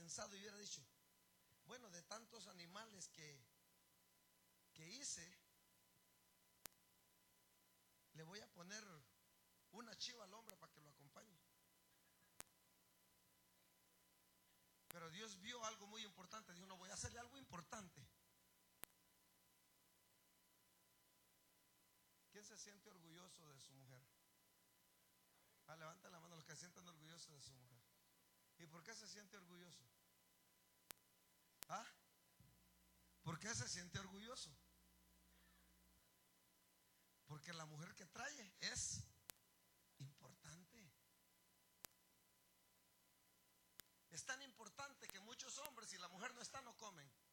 pensado y hubiera dicho, bueno, de tantos animales que hice, le voy a poner una chiva al hombre para que lo acompañe. Pero Dios vio algo muy importante. Dijo, no, voy a hacerle algo importante. ¿Quién se siente orgulloso de su mujer? Levanten la mano los que se sienten orgullosos de su mujer. ¿Y por qué se siente orgulloso? ¿Por qué se siente orgulloso? Porque la mujer que trae es importante. Es tan importante que muchos hombres, si la mujer no está, no comen.